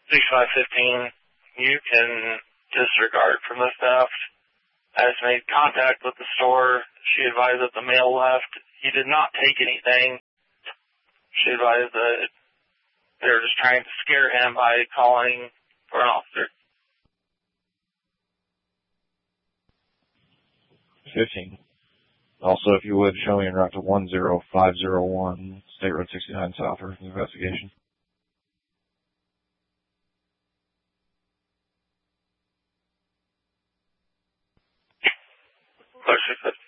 6515, you can disregard from the theft. Has made contact with the store. She advised that the mail left. He did not take anything. She advised that they were just trying to scare him by calling for an officer. 15. Also, if you would, show me en route to 10501 State Road 69 South for investigation. Clear 6.